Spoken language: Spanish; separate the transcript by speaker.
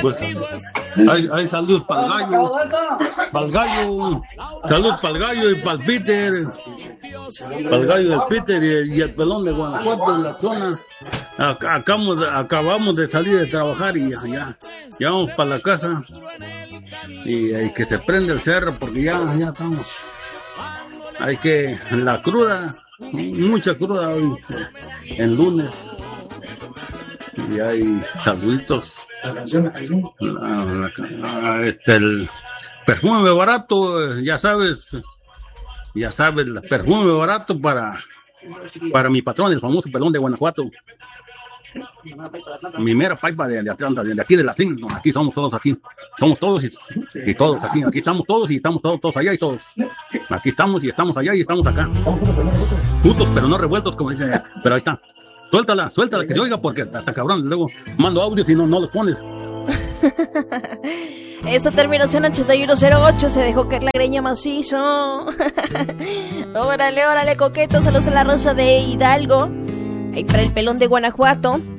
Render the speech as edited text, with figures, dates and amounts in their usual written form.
Speaker 1: Pues, hay salud para el gallo. Para el gallo. Salud para el gallo y para el Peter. Para el gallo del Peter y el pelón de Guanajuato en la zona. Acabamos de salir de trabajar y ya vamos para la casa. Y que se prende el cerro porque ya estamos. Hay que la cruda, mucha cruda hoy, el lunes. Y hay saluditos. El perfume barato, ya sabes, el perfume barato para mi patrón, el famoso pelón de Guanajuato. Mi mera paipa de Atlanta, de aquí de la Singleton. Aquí somos todos aquí. Somos todos y todos aquí. Aquí estamos todos y estamos todos allá y todos. Aquí estamos y estamos allá y estamos acá. Juntos pero no revueltos, como dice. Pero ahí está. Suéltala, que se oiga porque hasta cabrón. Luego mando audios y no los pones.
Speaker 2: Esa terminación 8108 se dejó caer la greña macizo. Órale, coqueto. Saludos a la Rosa de Hidalgo. Ahí para el pelón de Guanajuato.